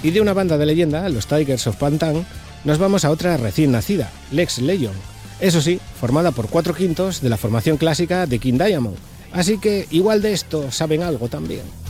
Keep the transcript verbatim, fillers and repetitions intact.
Y de una banda de leyenda, los Tigers of Pantan, nos vamos a otra recién nacida, Lex Legion. Eso sí, formada por cuatro quintos de la formación clásica de King Diamond. Así que igual de esto saben algo también.